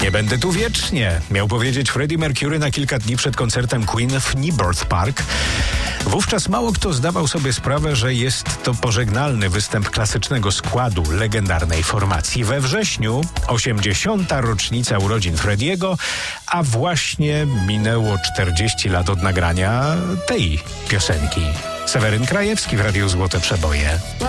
Nie będę tu wiecznie, miał powiedzieć Freddie Mercury na kilka dni przed koncertem Queen w Knebworth Park. Wówczas mało kto zdawał sobie sprawę, że jest to pożegnalny występ klasycznego składu legendarnej formacji. We wrześniu 80. rocznica urodzin Frediego, a właśnie minęło 40 lat od nagrania tej piosenki. Seweryn Krajewski w Radiu Złote Przeboje.